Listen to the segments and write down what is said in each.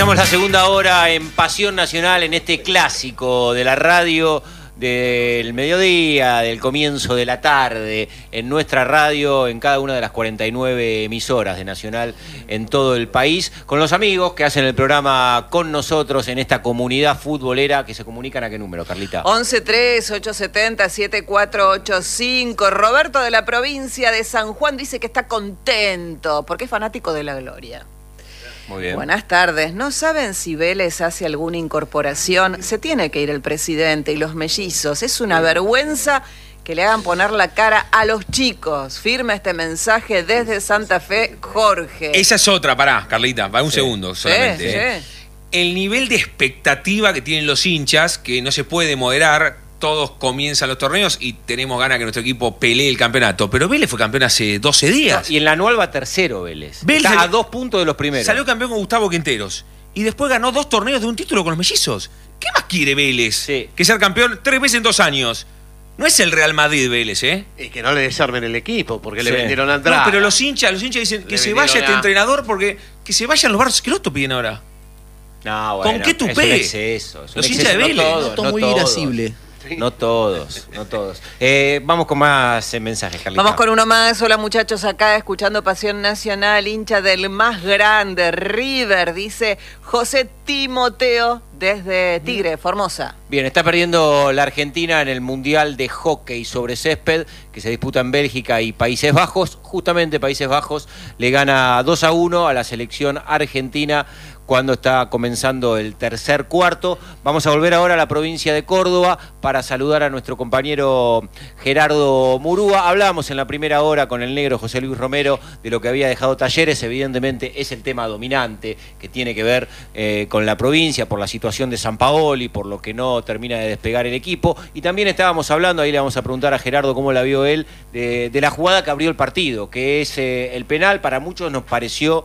Comenzamos la segunda hora en Pasión Nacional, en este clásico de la radio del mediodía, del comienzo de la tarde, en nuestra radio, en cada una de las 49 emisoras de Nacional en todo el país, con los amigos que hacen el programa con nosotros en esta comunidad futbolera. Que se comunican. ¿A qué número, Carlita? 11-3-870-7485. Roberto, de la provincia de San Juan, dice que está contento porque es fanático de la Gloria. Muy bien. Buenas tardes. ¿No saben si Vélez hace alguna incorporación? Se tiene que ir el presidente y los mellizos. Es una vergüenza que le hagan poner la cara a los chicos. Firma este mensaje desde Santa Fe, Jorge. Esa es otra, pará, Carlita, para un segundo solamente. Sí. El nivel de expectativa que tienen los hinchas, que no se puede moderar. Todos comienzan los torneos y tenemos ganas que nuestro equipo pelee el campeonato. Pero Vélez fue campeón hace 12 días. Y en la anual va tercero Vélez. Está a 2 puntos de los primeros. Salió campeón con Gustavo Quinteros. Y después ganó 2 torneos de un título con los mellizos. ¿Qué más quiere Vélez? Sí. Que ser campeón 3 veces en 2 años. No es el Real Madrid Vélez, ¿eh? Y que no le desarmen el equipo, porque le Sí. vendieron a Andrade. No, pero los hinchas dicen que se vaya este entrenador porque que se vayan los Barros Esqueloto piden ahora. No, bueno, ¿Con qué tupé? Es un exceso. Los hinchas de Vélez. Muy irascible. No todos. Vamos con más mensajes, Carlita. Vamos con uno más. Hola, muchachos, acá escuchando Pasión Nacional, hincha del más grande, River, dice José Timoteo desde Tigre, Formosa. Bien, está perdiendo la Argentina en el Mundial de Hockey sobre césped que se disputa en Bélgica y Países Bajos. Justamente Países Bajos le gana 2-1 a la selección argentina cuando está comenzando el tercer cuarto. Vamos a volver ahora a la provincia de Córdoba para saludar a nuestro compañero Gerardo Murúa. Hablábamos en la primera hora con el negro José Luis Romero de lo que había dejado Talleres. Evidentemente es el tema dominante que tiene que ver con la provincia, por la situación de Sampaoli, por lo que no termina de despegar el equipo. Y también estábamos hablando, ahí le vamos a preguntar a Gerardo cómo la vio él, de la jugada que abrió el partido, que es el penal. Para muchos nos pareció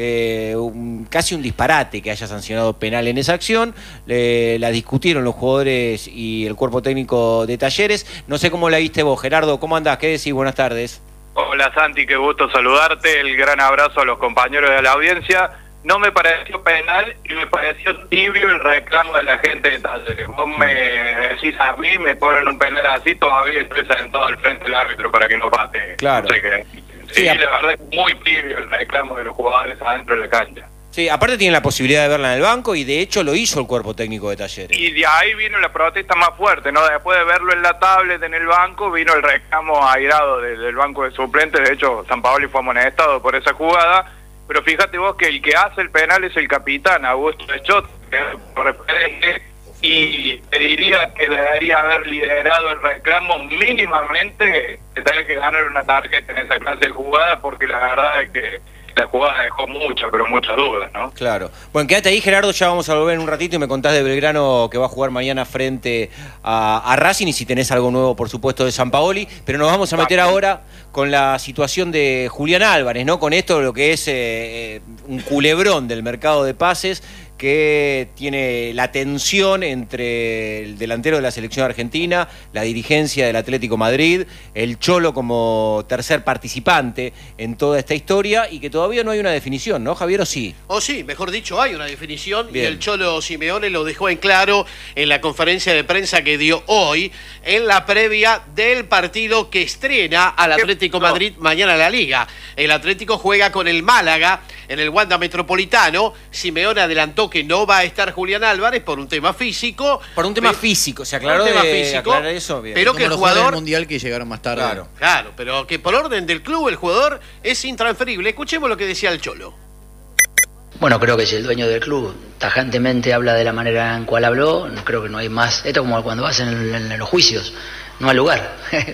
casi un disparate que haya sancionado penal en esa acción. La discutieron los jugadores y el cuerpo técnico de Talleres. No sé cómo la viste vos, Gerardo. ¿Cómo andás? ¿Qué decís? Buenas tardes. Hola Santi, qué gusto saludarte. El gran abrazo a los compañeros de la audiencia. No me pareció penal y me pareció tibio el reclamo de la gente de Talleres. Vos me decís a mí, me ponen un penal así, todavía estoy sentado al frente del árbitro para que no pate. Claro. No sé qué. Sí, la verdad es muy tibio el reclamo de los jugadores adentro de la cancha. Sí, aparte tienen la posibilidad de verla en el banco y de hecho lo hizo el cuerpo técnico de Talleres. Y de ahí vino la protesta más fuerte, ¿no? Después de verlo en la tablet en el banco, vino el reclamo airado del banco de suplentes. De hecho, Sampaoli fue amonestado por esa jugada. Pero fíjate vos que el que hace el penal es el capitán, Augusto Echot, que es referente, y te diría que debería haber liderado el reclamo mínimamente de tener que ganar una tarjeta en esa clase de jugada, porque la verdad es que la jugada dejó muchas dudas, ¿no? Claro. Bueno, quédate ahí, Gerardo, ya vamos a volver en un ratito y me contás de Belgrano que va a jugar mañana frente a Racing, y si tenés algo nuevo, por supuesto, de Sampaoli. Pero nos vamos a meter ahora con la situación de Julián Álvarez, ¿no? Con esto, lo que es un culebrón del mercado de pases, que tiene la tensión entre el delantero de la selección argentina, la dirigencia del Atlético Madrid, el Cholo como tercer participante en toda esta historia, y que todavía no hay una definición, ¿no, Javier? ¿O sí? O sí, mejor dicho, hay una definición. Bien. Y el Cholo Simeone lo dejó en claro en la conferencia de prensa que dio hoy, en la previa del partido que estrena al Atlético Madrid mañana en la Liga. El Atlético juega con el Málaga en el Wanda Metropolitano. Simeone adelantó que no va a estar Julián Álvarez por un tema físico. Por un tema físico, se aclaró por un tema de físico, aclarar eso, bien. pero Como que el los jugadores jugador... del Mundial que llegaron más tarde. Claro, pero que por orden del club el jugador es intransferible. Escuchemos lo que decía el Cholo. Bueno, creo que si el dueño del club tajantemente habla de la manera en cual habló, creo que no hay más. Esto como cuando vas en los juicios, no hay lugar.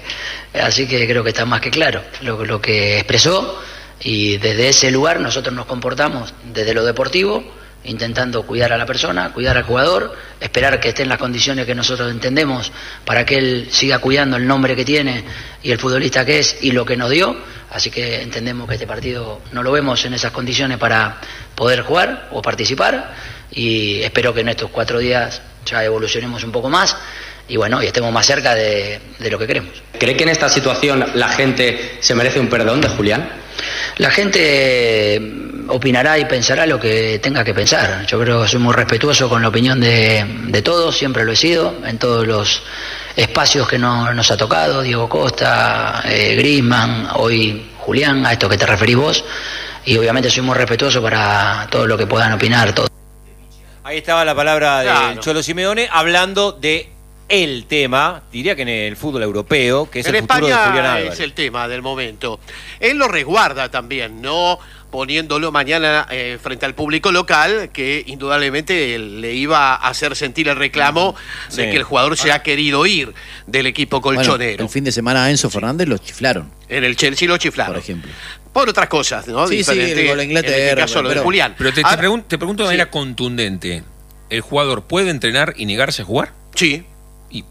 Así que creo que está más que claro lo que expresó, y desde ese lugar nosotros nos comportamos desde lo deportivo, intentando cuidar a la persona, cuidar al jugador, esperar que esté en las condiciones que nosotros entendemos para que él siga cuidando el nombre que tiene y el futbolista que es y lo que nos dio. Así que entendemos que este partido no lo vemos en esas condiciones para poder jugar o participar, y espero que en estos 4 días ya evolucionemos un poco más y bueno, y estemos más cerca de lo que queremos. ¿Cree que en esta situación la gente se merece un perdón de Julián? La gente opinará y pensará lo que tenga que pensar. Yo creo que soy muy respetuoso con la opinión de todos, siempre lo he sido, en todos los espacios que nos ha tocado, Diego Costa, Griezmann, hoy Julián, a esto que te referís vos, y obviamente soy muy respetuoso para todo lo que puedan opinar todos. Ahí estaba la palabra Claro. del Cholo Simeone hablando de el tema, diría que en el fútbol europeo, que es En el futuro de Julián España Álvarez. es el tema del momento. Él lo resguarda también, no poniéndolo mañana frente al público local, que indudablemente le iba a hacer sentir el reclamo de Sí. que el jugador se ha querido ir del equipo Bueno, colchonero. el fin de semana a Enzo Fernández lo chiflaron, En el Chelsea lo chiflaron. por ejemplo. Por otras cosas, ¿no? Sí, sí, Diferente, el gol a Inglaterra, en este caso lo de pero- Julián. Pero te Ahora- pregunto de manera contundente, ¿el jugador puede entrenar y negarse a jugar? Sí. Y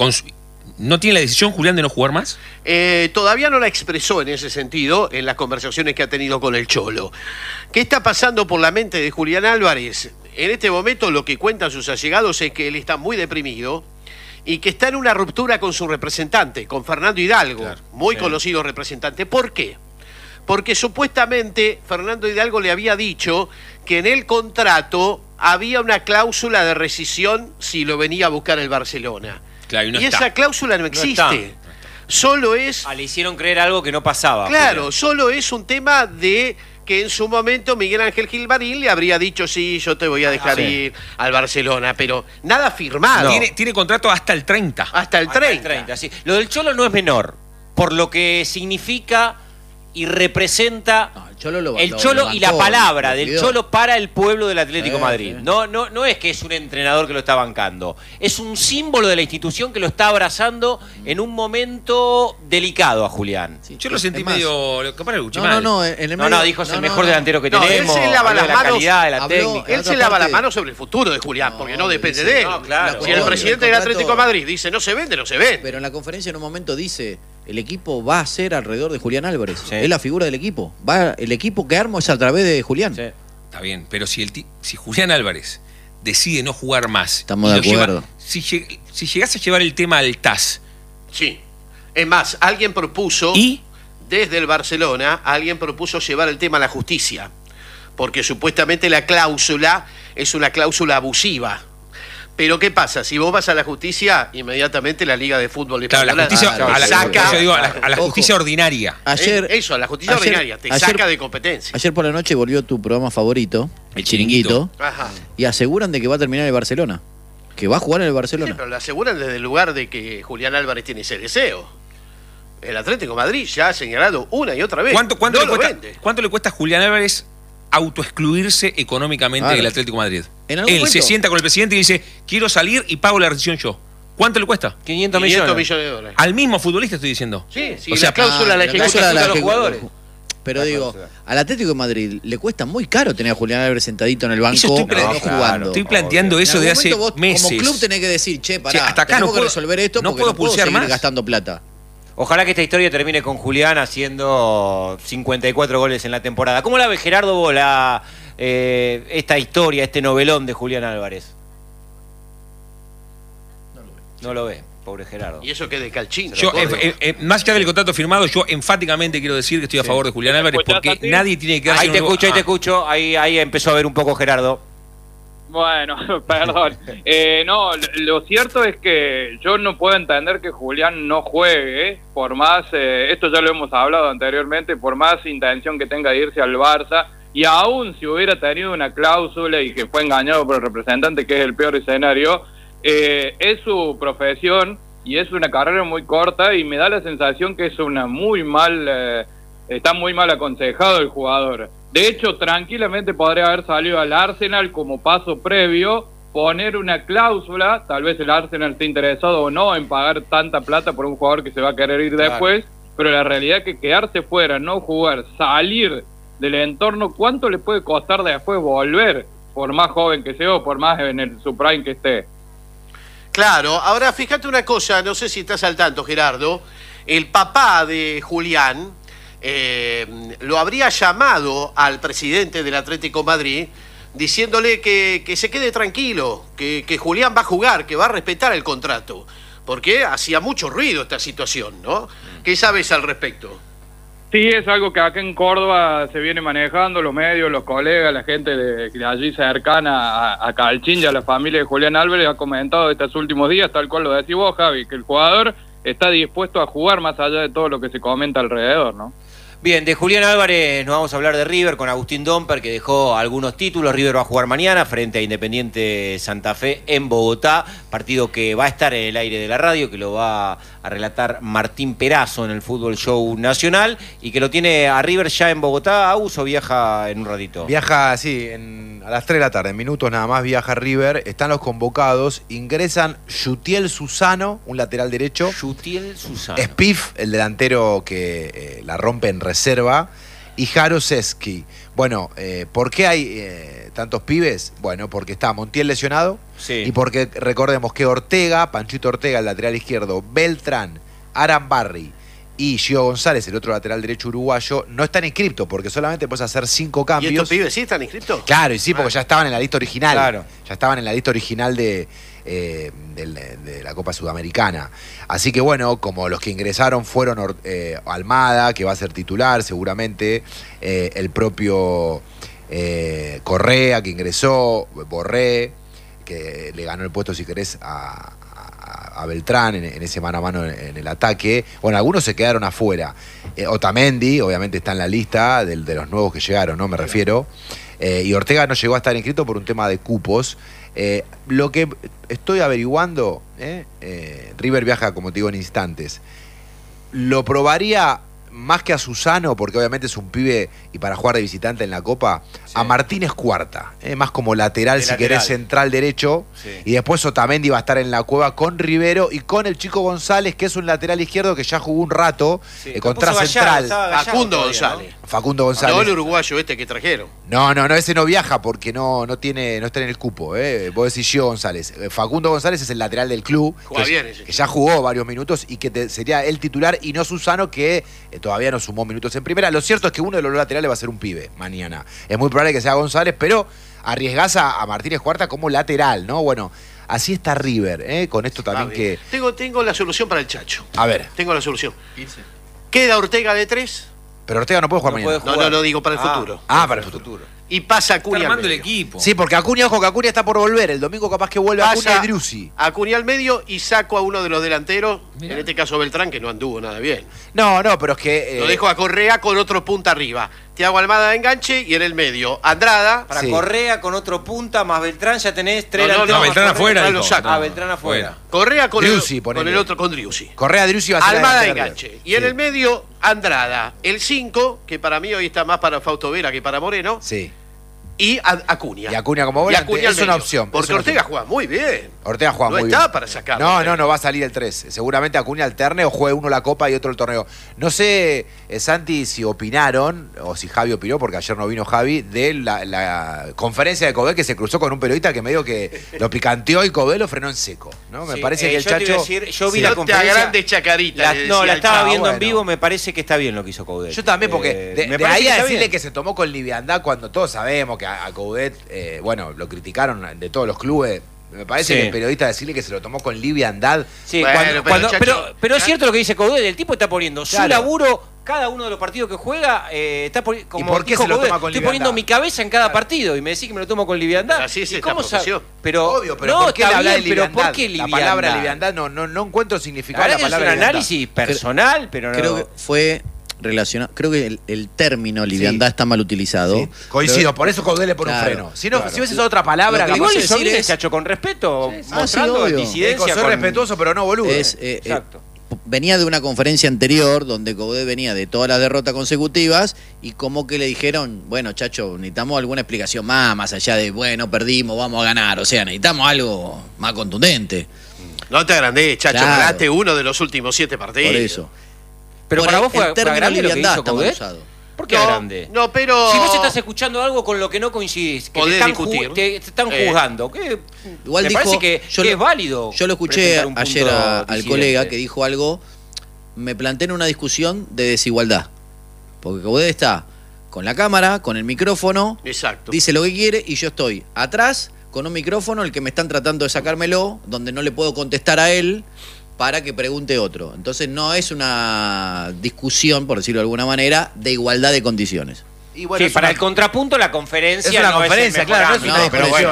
¿No tiene la decisión Julián de no jugar más? Todavía no la expresó en ese sentido en las conversaciones que ha tenido con el Cholo. ¿Qué está pasando por la mente de Julián Álvarez? En este momento lo que cuentan sus allegados es que él está muy deprimido y que está en una ruptura con su representante, con Fernando Hidalgo, Claro, muy sí. conocido representante. ¿Por qué? Porque supuestamente Fernando Hidalgo le había dicho que en el contrato había una cláusula de rescisión si lo venía a buscar el Barcelona. Claro, y no y está. esa cláusula no existe. está. Solo es... Le hicieron creer algo que no pasaba. Claro, Julián. solo es un tema de que en su momento Miguel Ángel Gilmarín le habría dicho sí, yo te voy a dejar sí. ir al Barcelona, pero nada firmado. Tiene contrato hasta el 30. Hasta el Hasta 30. sí. Lo del Cholo no es menor, por lo que significa y representa No, el Cholo lo- el lo Cholo y la levantó, palabra lo del cuidó. Cholo para el pueblo del Atlético Sí, Madrid. sí. No es que es un entrenador que lo está bancando, es un símbolo de la institución que lo está abrazando en un momento delicado a Julián. Sí. Yo lo sentí Es más, medio... Capaz lo escuché No, mal. no, en el No, medio- dijo, es el mejor delantero que No, él tenemos, se lava habló de las la manos, calidad, de la habló- técnica. Él otra se lava parte- la mano sobre el futuro de Julián, porque no depende dice- de él. No, claro. Si el cuestión presidente del del contrato- Atlético de Madrid dice no se vende, no se vende. Pero en la conferencia en un momento dice, el equipo va a ser alrededor de Julián Álvarez. Sí. Es la figura del equipo. El equipo que armo es a través de Julián. Sí. Está bien, pero si Julián Álvarez decide no jugar más... Estamos y de lo lleva- acuerdo. si llegase a llevar el tema al TAS, Sí. Es más, alguien propuso... ¿y? Desde el Barcelona, alguien propuso llevar el tema a la justicia, porque supuestamente la cláusula es una cláusula abusiva. Pero ¿qué pasa? Si vos vas a la justicia, inmediatamente la Liga de Fútbol Claro, la Española justicia, Claro, a la, saca... yo digo, a la Ojo. justicia ordinaria. Ayer, Eso, a la justicia ayer- ordinaria, te ayer- saca de competencia. ayer por la noche volvió tu programa favorito, El El Chiringuito, Ajá. y aseguran de que va a terminar en el Barcelona. Que va a jugar en el Sí, Barcelona. pero lo aseguran desde el lugar de que Julián Álvarez tiene ese deseo. El Atlético de Madrid ya ha señalado una y otra vez. ¿Cuánto no le lo cuesta, vende. ¿Cuánto le cuesta a Julián Álvarez autoexcluirse económicamente Claro. del Atlético de Madrid? En algún Él se momento- sienta con el presidente y dice, quiero salir y pago la rescisión yo. ¿Cuánto le cuesta? 500 500 millones. millones de dólares. Al mismo futbolista estoy diciendo. Sí, sí, O sea, la cláusula la la ejecuta cláusula la los ejecu- jugadores. Pero digo, al Atlético de Madrid le cuesta muy caro tener a Julián Álvarez sentadito en el banco Eso estoy no plan- jugando. Estoy planteando En eso algún de hace momento vos, meses. Como club tenés que decir, che, pará, Che, hasta acá tenemos no que puedo- resolver esto no porque puedo no puedo pulsear seguir más. gastando plata. Ojalá que esta historia termine con Julián haciendo 54 goles en la temporada. ¿Cómo la ve Gerardo Bola esta historia, este novelón de Julián Álvarez? No lo ve, pobre Gerardo. Y eso que de Calchín. Yo, más allá del contrato firmado, yo enfáticamente quiero decir que estoy a favor de Julián Álvarez ¿Escuchás, porque Santi? nadie tiene que quedarse Ahí te en un- escucho, ahí te Ah. escucho. Ahí empezó a ver un poco Gerardo. Bueno, perdón. No, lo cierto es que yo no puedo entender que Julián no juegue, por más, esto ya lo hemos hablado anteriormente, por más intención que tenga de irse al Barça, y aún si hubiera tenido una cláusula y que fue engañado por el representante, que es el peor escenario, es su profesión y es una carrera muy corta y me da la sensación que es una muy mal, está muy mal aconsejado el jugador. De hecho, tranquilamente podría haber salido al Arsenal como paso previo, poner una cláusula, tal vez el Arsenal esté interesado o no en pagar tanta plata por un jugador que se va a querer ir Claro. después, pero la realidad es que quedarse fuera, no jugar, salir del entorno, ¿cuánto le puede costar después volver? Por más joven que sea o por más en su prime que esté. Claro, ahora fíjate una cosa, no sé si estás al tanto, Gerardo. El papá de Julián lo habría llamado al presidente del Atlético Madrid diciéndole que se quede tranquilo, que Julián va a jugar, que va a respetar el contrato, porque hacía mucho ruido esta situación, ¿no? ¿Qué sabes al respecto? Sí, es algo que acá en Córdoba se viene manejando, los medios, los colegas, la gente de allí cercana a Calchín y a la familia de Julián Álvarez ha comentado estos últimos días, tal cual lo decís vos, Javi, que el jugador está dispuesto a jugar más allá de todo lo que se comenta alrededor, ¿no? Bien, de Julián Álvarez nos vamos a hablar de River con Agustín Domper, que dejó algunos títulos. River va a jugar mañana frente a Independiente Santa Fe en Bogotá, partido que va a estar en el aire de la radio, que lo va a relatar Martín Perazo en el Fútbol Show Nacional, y que lo tiene a River ya en Bogotá. ¿Agus o viaja en un ratito? Viaja, sí, a las 3 de la tarde, en minutos nada más viaja River. Están los convocados, ingresan Yutiel Susano, un lateral derecho. Yutiel Susano. Spiff, el delantero que la rompe en reserva, y Jaroseski. Bueno, ¿por qué hay tantos pibes? Bueno, porque está Montiel lesionado, sí, y porque recordemos que Ortega, Panchito Ortega, el lateral izquierdo, Beltrán, Arambarri y Gio González, el otro lateral derecho uruguayo, no están inscriptos porque solamente puedes hacer 5 cambios. ¿Y estos pibes sí están inscritos? Claro, y sí, porque ya estaban en la lista original. Claro. Ya estaban en la lista original de la Copa Sudamericana. Así que bueno, como los que ingresaron fueron Almada, que va a ser titular seguramente, el propio Correa, que ingresó, Borré, que le ganó el puesto, si querés, a Beltrán en ese mano a mano en el ataque. Bueno, algunos se quedaron afuera. Otamendi, obviamente, está en la lista de los nuevos que llegaron, ¿no? Me refiero. Y Ortega no llegó a estar inscrito por un tema de cupos. Lo que estoy averiguando, River viaja, como te digo, en instantes. Lo probaría más que a Susano, porque obviamente es un pibe y para jugar de visitante en la Copa, sí, a Martínez Cuarta, más como lateral, si querés, central derecho, sí, y después Otamendi va a estar en la cueva con Rivero y con el Chico González, que es un lateral izquierdo que ya jugó un rato, sí, contra Central. Facundo González. ¿No? Facundo González. No el uruguayo este que trajeron. No, ese no viaja porque no está en el cupo. Vos decís Gio González. Facundo González es el lateral del club, que ya jugó varios minutos y que sería el titular, y no Susano, que todavía no sumó minutos en primera. Lo cierto es que uno de los laterales va a ser un pibe mañana. Es muy probable que sea González, pero arriesgás a Martínez Cuarta como lateral, ¿no? Bueno, así está River, con esto también que... Tengo la solución para el Chacho. A ver. Tengo la solución. Queda Ortega de 3. Pero Ortega no puede jugar mañana. No, digo para el futuro. Para el futuro. Y pasa Acuña está armando al el medio. equipo. Sí, porque Acuña, ojo, que Acuña está por volver. El domingo capaz que vuelve Acuña y Driussi. Acuña al medio y saco a uno de los delanteros, mirá, en este caso Beltrán, que no anduvo nada bien. No, pero es que... Lo dejo a Correa con otro punta arriba. Thiago Almada de enganche y en el medio Andrada. Para Correa con otro punta más Beltrán ya tenés 3 delanteros. No, Beltrán afuera. Beltrán afuera. Correa con Driussi, con el otro, con Driussi. Correa, Driussi va a ser Almada de enganche. Y en el medio Andrada. El 5, que para mí hoy está más para Fausto Vera que para Moreno. Sí. Y Acuña. Y Acuña como volante, es una opción. Porque Ortega juega muy bien. Ortega juega muy bien. No está para sacarlo. No va a salir el 3. Seguramente Acuña alterne o juegue uno la Copa y otro el torneo. No sé, Santi, si opinaron, o si Javi opinó, porque ayer no vino Javi, de la conferencia de Coudet, que se cruzó con un periodista que medio que lo picanteó y Coudet lo frenó en seco, ¿no? Me parece que el Chacho... Yo vi la conferencia... grande chacarita. La estaba viendo en vivo, me parece que está bien lo que hizo Coudet. Yo también, porque de ahí a decirle que se tomó con liviandad, cuando todos sabemos que a Coudet, lo criticaron de todos los clubes. Me parece que el periodista decirle que se lo tomó con liviandad. Sí, pero es cierto lo que dice Coudet, el tipo está poniendo su laburo, cada uno de los partidos que juega, está poniendo, como ¿y por qué se lo toma con estoy poniendo mi cabeza en cada partido y me decís que me lo tomo con liviandad. Pero así es esta ¿Cómo profesión. Obvio, pero no, ¿por qué le habla de liviandad? ¿Por qué liviandad? La palabra liviandad no encuentro significado la de la palabra es un liviandad. análisis personal, pero no... Creo que fue relacionado, creo que el término liviandad está mal utilizado. Sí. Coincido, por eso Coudet le pone un freno. Si hubiese otra palabra... Igual capaz hizo bien, Chacho, con respeto, mostrando disidencia. Soy respetuoso, pero no boludo. Exacto. Venía de una conferencia anterior donde Coudet venía de todas las derrotas consecutivas y como que le dijeron, bueno, Chacho, necesitamos alguna explicación más allá de, bueno, perdimos, vamos a ganar. O sea, necesitamos algo más contundente. No te agrandés, Chacho, ganaste uno de los últimos 7 partidos. Por eso. Pero para vos fue grande lo que hizo está Coudet. ¿Por qué grande? No, pero... Si vos estás escuchando algo con lo que no coincidís, que te están juzgando, igual me dijo, parece que es válido. Yo lo escuché ayer al colega que dijo algo, me planteé en una discusión de desigualdad. Porque Coudet está con la cámara, con el micrófono, dice lo que quiere y yo estoy atrás con un micrófono, el que me están tratando de sacármelo, donde no le puedo contestar a él, para que pregunte otro. Entonces no es una discusión, por decirlo de alguna manera, de igualdad de condiciones. Y bueno, sí, para el contrapunto la conferencia Es una no conferencia, es el mejor claro, no es ámbito. una No, pero discusión.